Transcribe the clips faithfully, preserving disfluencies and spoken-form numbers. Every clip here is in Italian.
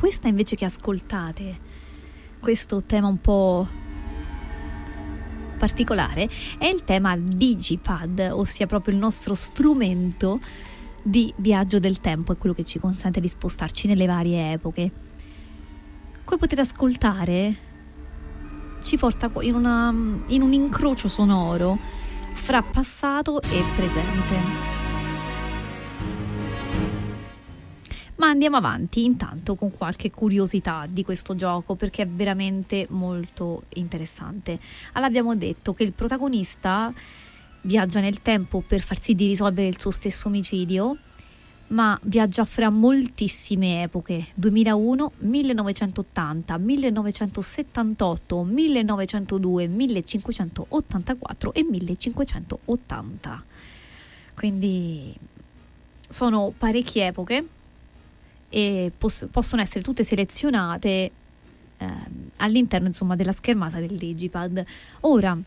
questa invece che ascoltate, questo tema un po' particolare, è il tema Digipad, ossia proprio il nostro strumento di viaggio del tempo, è quello che ci consente di spostarci nelle varie epoche. Come potete ascoltare, ci porta in, una, in un incrocio sonoro fra passato e presente. Ma andiamo avanti intanto con qualche curiosità di questo gioco, perché è veramente molto interessante. Allora, abbiamo detto che il protagonista viaggia nel tempo per far sì di risolvere il suo stesso omicidio, ma viaggia fra moltissime epoche: duemilauno, millenovecentottanta, millenovecentosettantotto, millenovecentodue, millecinquecentottantaquattro e millecinquecentottanta. Quindi sono parecchie epoche e poss- possono essere tutte selezionate eh, all'interno, insomma, della schermata del Digipad. Ora,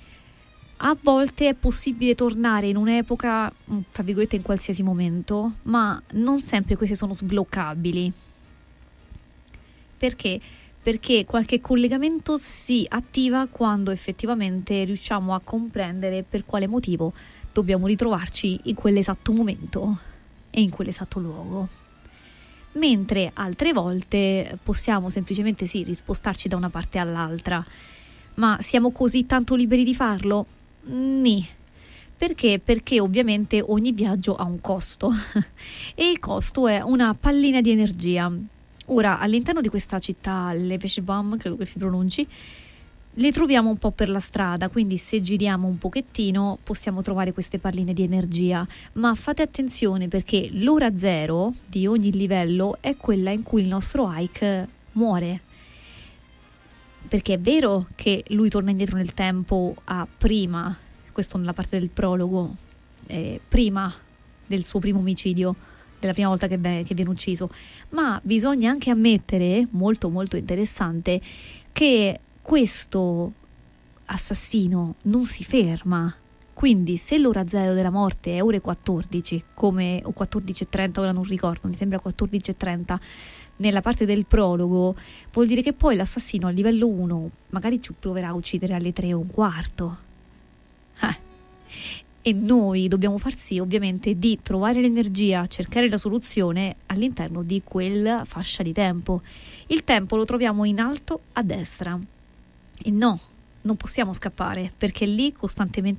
a volte è possibile tornare in un'epoca, tra virgolette, in qualsiasi momento, ma non sempre queste sono sbloccabili. Perché? Perché qualche collegamento si attiva quando effettivamente riusciamo a comprendere per quale motivo dobbiamo ritrovarci in quell'esatto momento e in quell'esatto luogo. Mentre altre volte possiamo semplicemente sì rispostarci da una parte all'altra, ma siamo così tanto liberi di farlo? Nì. Perché? Perché ovviamente ogni viaggio ha un costo e il costo è una pallina di energia. Ora, all'interno di questa città, Leveshbam, credo che si pronunci, le troviamo un po' per la strada, quindi se giriamo un pochettino possiamo trovare queste palline di energia, ma fate attenzione perché l'ora zero di ogni livello è quella in cui il nostro Ike muore. Perché è vero che lui torna indietro nel tempo a prima, questo nella parte del prologo, eh, prima del suo primo omicidio, della prima volta che, ve- che viene ucciso, ma bisogna anche ammettere, molto molto interessante, che questo assassino non si ferma. Quindi se l'ora zero della morte è ore quattordici, come o quattordici e trenta, ora non ricordo, mi sembra quattordici e trenta nella parte del prologo, vuol dire che poi l'assassino a livello uno magari ci proverà a uccidere alle tre e un quarto. Eh. E noi dobbiamo far sì ovviamente di trovare l'energia, cercare la soluzione all'interno di quella fascia di tempo. Il tempo lo troviamo in alto a destra. E no, non possiamo scappare, perché lì costantemente